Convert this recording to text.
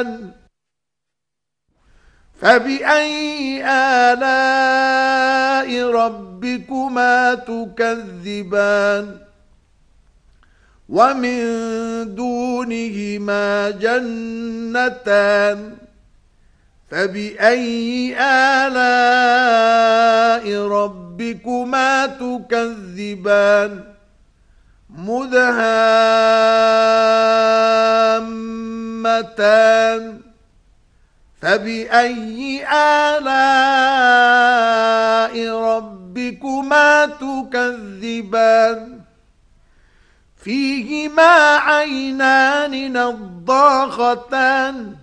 تكذبان فبأي آلاء ربكما تكذبان ومن دونهما جنتان فبأي آلاء ربكما تكذبان مدهامتان فبأي آلاء ربكما تكذبان فيهما عينان نضاختان